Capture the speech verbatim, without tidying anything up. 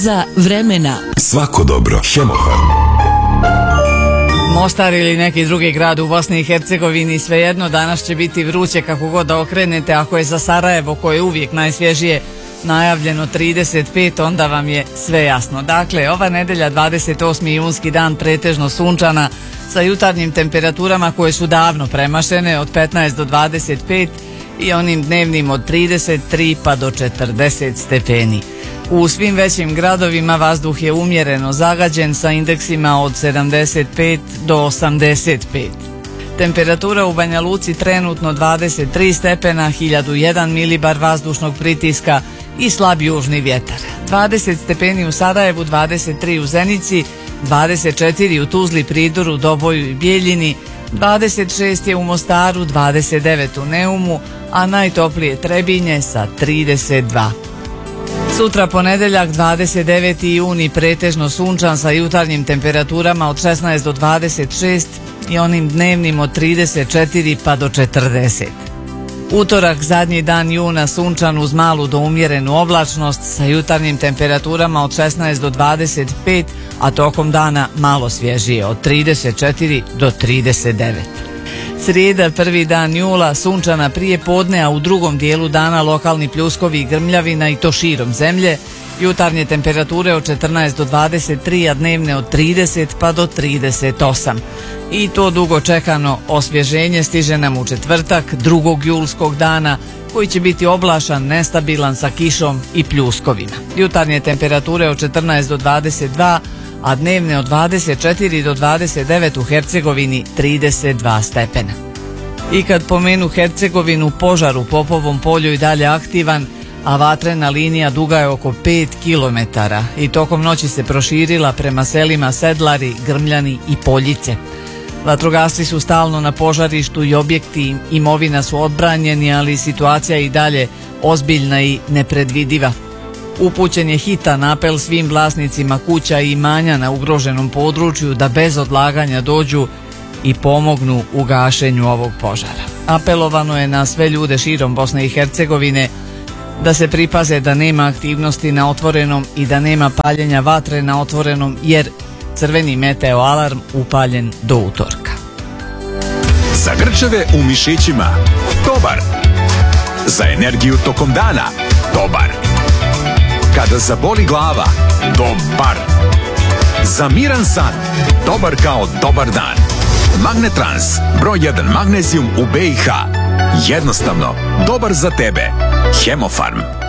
Za vremena. Svako dobro. Hemofarm. Mostar ili neki drugi grad u Bosni i Hercegovini, svejedno danas će biti vruće kako god da okrenete. Ako je za Sarajevo, koje je uvijek najsvježije, najavljeno trideset pet, onda vam je sve jasno. Dakle, ova nedelja dvadeset osmi junski dan pretežno sunčana sa jutarnjim temperaturama koje su davno premašene od petnaest do dvadeset pet i onim dnevnim od trideset tri pa do četrdeset stepeni. U svim većim gradovima vazduh je umjereno zagađen sa indeksima od sedamdeset pet do osamdeset pet. Temperatura u Banja Luci trenutno dvadeset tri stepena, hiljadu jedan milibar vazdušnog pritiska i slab južni vjetar. dvadeset stepeni u Sarajevu, dvadeset tri u Zenici, dvadeset četiri u Tuzli, Pridoru, Doboju i Bijeljini, dvadeset šest je u Mostaru, dvadeset devet u Neumu, a najtoplije Trebinje sa trideset dva. Sutra ponedeljak dvadeset deveti juni pretežno sunčan sa jutarnjim temperaturama od šesnaest do dvadeset šest i onim dnevnim od trideset četiri pa do četrdeset. Utorak zadnji dan juna sunčan uz malu do umjerenu oblačnost sa jutarnjim temperaturama od šesnaest do dvadeset pet, a tokom dana malo svježije od trideset četiri do trideset devet. Srijeda prvi dan jula sunčana prije podne, a u drugom dijelu dana lokalni pljuskovi i grmljavina i to širom zemlje. Jutarnje temperature od četrnaest do dvadeset tri, a dnevne od trideset pa do trideset osam. I to dugo čekano osvježenje stiže nam u četvrtak, drugog julskog dana, koji će biti oblačan, nestabilan sa kišom i pljuskovima. Jutarnje temperature od četrnaest do dvadeset dva, a dnevne od dvadeset četiri do dvadeset devet, u Hercegovini trideset dva stepena. I kad pomenu Hercegovinu, požar u Popovom polju i dalje aktivan, a vatrena linija duga je oko pet kilometara i tokom noći se proširila prema selima Sedlari, Grmljani i Poljice. Vatrogasci su stalno na požarištu i objekti i imovina su odbranjeni, ali situacija je i dalje ozbiljna i nepredvidiva. Upućen je hitan apel svim vlasnicima kuća i imanja na ugroženom području da bez odlaganja dođu i pomognu u gašenju ovog požara. Apelovano je na sve ljude širom Bosne i Hercegovine da se pripaze da nema aktivnosti na otvorenom i da nema paljenja vatre na otvorenom, jer crveni meteo alarm upaljen do utorka. Za grčeve u mišićima, dobar. Za energiju tokom dana, dobar. Kada zaboli glava, dobar. Za miran san, dobar kao dobar dan. Magnetrans, broj jedan magnezijum u B i H. Jednostavno, dobar za tebe. Hemofarm.